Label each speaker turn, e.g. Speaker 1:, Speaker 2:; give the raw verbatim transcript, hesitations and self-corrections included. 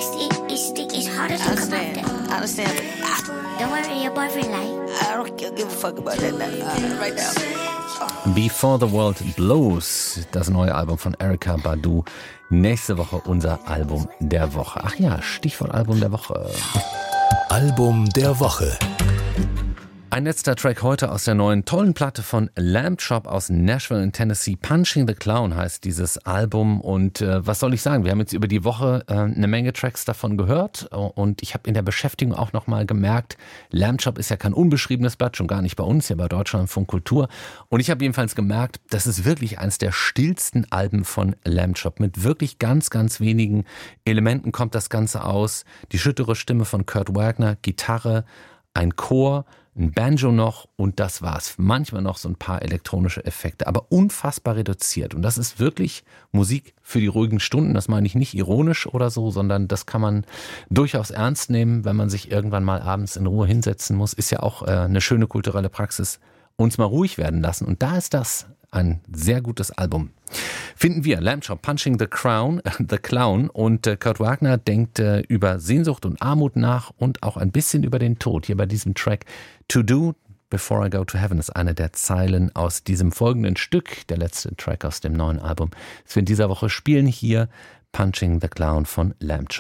Speaker 1: next it, it's stick, it's harder to come out there.
Speaker 2: I understand.
Speaker 1: Don't worry, your boyfriend like.
Speaker 2: I don't give a fuck about that now. Uh, right now.
Speaker 3: Before the World Blows, das neue Album von Erykah Badu. Nächste Woche unser Album der Woche. Ach ja, Stichwort Album der Woche.
Speaker 4: Album der Woche.
Speaker 3: Ein letzter Track heute aus der neuen tollen Platte von Lamb Chop aus Nashville in Tennessee. Punching the Clown heißt dieses Album. Und äh, was soll ich sagen? Wir haben jetzt über die Woche äh, eine Menge Tracks davon gehört. Und ich habe in der Beschäftigung auch nochmal gemerkt, Lamb Chop ist ja kein unbeschriebenes Blatt, schon gar nicht bei uns, ja bei Deutschlandfunk Kultur. Und ich habe jedenfalls gemerkt, das ist wirklich eines der stillsten Alben von Lamb Chop. Mit wirklich ganz, ganz wenigen Elementen kommt das Ganze aus. Die schüttere Stimme von Kurt Wagner, Gitarre, ein Chor, ein Banjo noch und das war's. Manchmal noch so ein paar elektronische Effekte, aber unfassbar reduziert. Und das ist wirklich Musik für die ruhigen Stunden. Das meine ich nicht ironisch oder so, sondern das kann man durchaus ernst nehmen, wenn man sich irgendwann mal abends in Ruhe hinsetzen muss. Ist ja auch äh, eine schöne kulturelle Praxis, uns mal ruhig werden lassen. Und da ist das ein sehr gutes Album. Finden wir Lamb Chop, Punching the Crown, äh, the Clown und äh, Kurt Wagner denkt äh, über Sehnsucht und Armut nach und auch ein bisschen über den Tod. Hier bei diesem Track To Do Before I Go to Heaven ist eine der Zeilen aus diesem folgenden Stück, der letzte Track aus dem neuen Album. Das wir in dieser Woche spielen hier Punching the Clown von Lamb Chop.